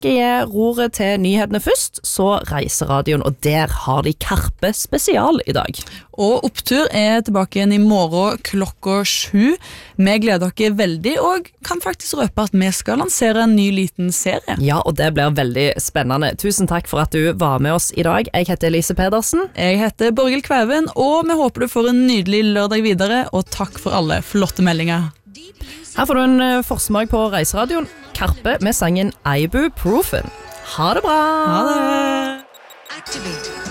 gir roret til nyhetene først, så Reiseradioen, og der har de Karpe spesial i dag. Og Opptur tilbake igjen i morgen 7:00. Vi gleder dere veldig, og kan faktisk røpe at vi skal lansere en ny liten serie. Ja, og det blir veldig spennende. Tusen takk for at du var med oss i dag. Jeg heter Elise Pedersen. Jeg heter Borghild Kvæven, og vi håper du får en nydelig lørdag videre, og takk for alle flotte meldinger. Her får du en forsmak på Reiseradioen. Karpe med sangen Ibuprofen. Ha det bra! Ha det! Activate.